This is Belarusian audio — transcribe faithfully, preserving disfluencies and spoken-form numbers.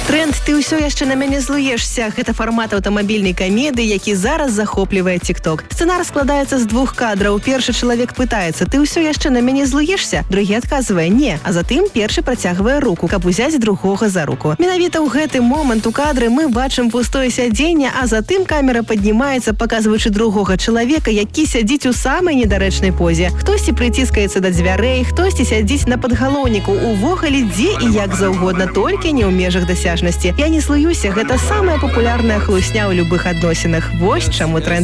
Тренд «Ты ўсё яшчэ на мяне злуешся» – гэта фармат аўтамабільнай камедыі, які зараз захоплівае TikTok. Сцэнар складаецца з двух кадраў. Першы чалавек пытаецца: «Ты ўсё яшчэ на мяне злуешся?» Другі адказвае: «Не». А затым першы працягвае руку, каб узяць другога за руку. Менавіта ў гэты момант у кадры мы бачым пустое сядзенне, а затым камера паднімаецца, паказваючы другога чалавека, які сядзіць у самай недарэчнай позе. Хтосьці прыціскаецца да дзвярэй, хтосьці сядзіць на падгалоўніку. Увогуле дзе і як заўгодна, толькі не ў межах дасяжнасці. Я не слуюся, гэта самая папулярная хлусня ў любых адносінах. Вось чаму тренд